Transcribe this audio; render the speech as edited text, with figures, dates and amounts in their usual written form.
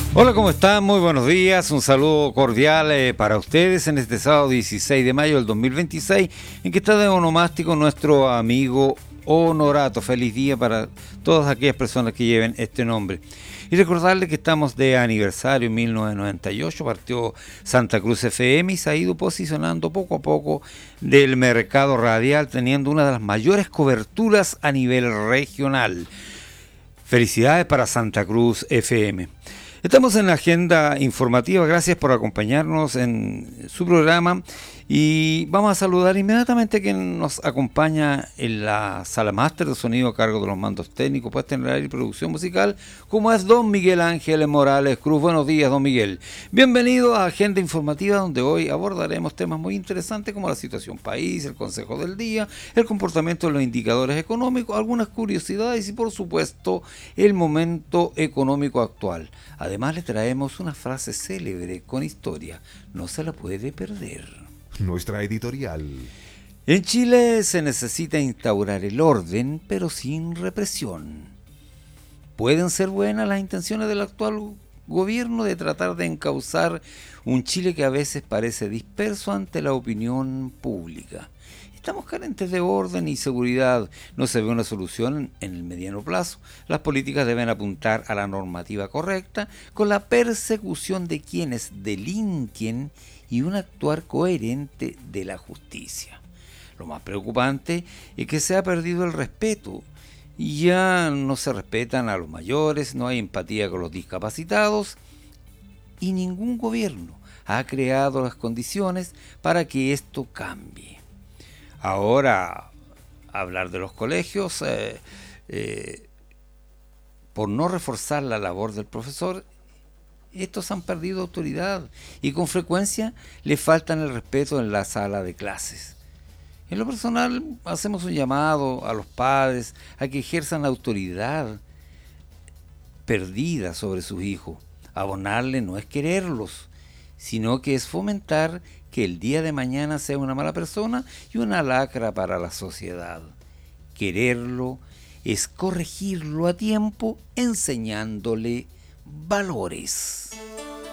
Hola, ¿cómo están? Muy buenos días. Un saludo cordial para ustedes en este sábado 16 de mayo del 2026, en que está de onomástico nuestro amigo Honorato. Feliz día para todas aquellas personas que lleven este nombre. Y recordarles que estamos de aniversario. En 1998 partió Santa Cruz FM y se ha ido posicionando poco a poco del mercado radial, teniendo una de las mayores coberturas a nivel regional. Felicidades para Santa Cruz FM. Estamos en la agenda informativa, gracias por acompañarnos en su programa y vamos a saludar inmediatamente a quien nos acompaña en la sala máster de sonido a cargo de los mandos técnicos, puesta en el aire y producción musical, como es don Miguel Ángel Morales Cruz. Buenos días, don Miguel. Bienvenido a Agenda Informativa, donde hoy abordaremos temas muy interesantes como la situación país, el consejo del día, el comportamiento de los indicadores económicos, algunas curiosidades y por supuesto el momento económico actual. Además le traemos una frase célebre con historia, no se la puede perder. Nuestra editorial. En Chile se necesita instaurar el orden, pero sin represión. ¿Pueden ser buenas las intenciones del actual gobierno de tratar de encauzar un Chile que a veces parece disperso ante la opinión pública? Estamos carentes de orden y seguridad. No se ve una solución en el mediano plazo. Las políticas deben apuntar a la normativa correcta con la persecución de quienes delinquen y un actuar coherente de la justicia. Lo más preocupante es que se ha perdido el respeto. Ya no se respetan a los mayores, no hay empatía con los discapacitados y ningún gobierno ha creado las condiciones para que esto cambie. Ahora, hablar de los colegios, por no reforzar la labor del profesor, estos han perdido autoridad y con frecuencia le faltan el respeto en la sala de clases. En lo personal, hacemos un llamado a los padres a que ejerzan la autoridad perdida sobre sus hijos. Abonarle no es quererlos, sino que es fomentar que el día de mañana sea una mala persona y una lacra para la sociedad. Quererlo es corregirlo a tiempo enseñándole valores.